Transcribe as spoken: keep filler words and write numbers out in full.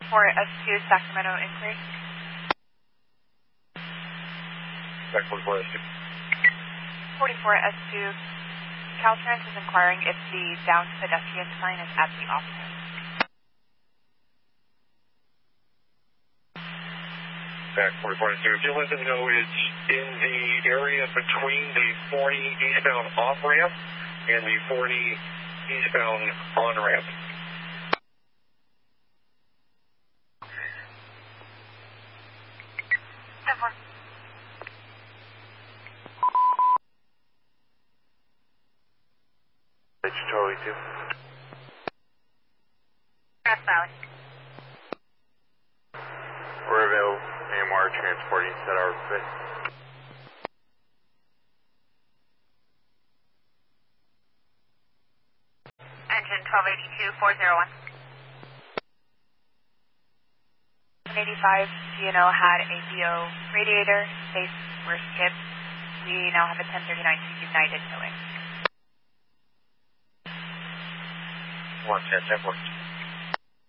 For S two Sacramento inquiry. Back forty-four S two. forty-four S two. Caltrans is inquiring if the downed pedestrian sign is at the off-ramp. Back forty-four S two. If you let them know it's in the area between the forty eastbound off-ramp and the forty eastbound on-ramp. Charlie two. Grass Valley. Riverville, A M R transporting set our fit. Engine twelve eighty-two, four oh one. one eighty-five, D N O had a D O radiator, space were skipped. We now have a ten thirty-nine to United towing. One ten, ten four.